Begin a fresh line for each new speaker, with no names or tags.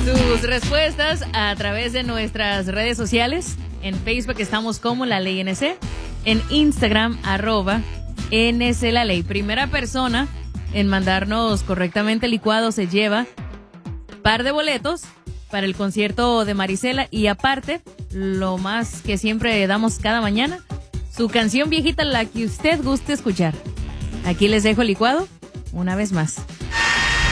Sus respuestas a través de nuestras redes sociales. En Facebook estamos como La Ley NC. En Instagram, @NC La Ley. Primera persona en mandarnos correctamente licuado se lleva par de boletos para el concierto de Marisela. Y aparte, lo más que siempre damos cada mañana, su canción viejita, la que usted guste escuchar. Aquí les dejo el licuado una vez más.